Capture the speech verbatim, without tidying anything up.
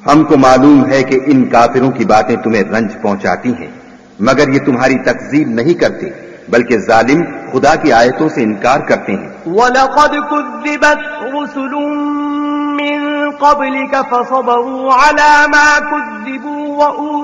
हमको मालूम है कि इन काफिरों की बातें तुम्हें रंज पहुंचाती हैं, मगर ये तुम्हारी तकजीब नहीं करते, बल्कि जालिम खुदा की आयतों से इनकार करते हैं। वलक़द कुज़्ज़िबत रुसुलुम मिन क़ब्लिक फ़सबरू अला मा कुज़्ज़िबू व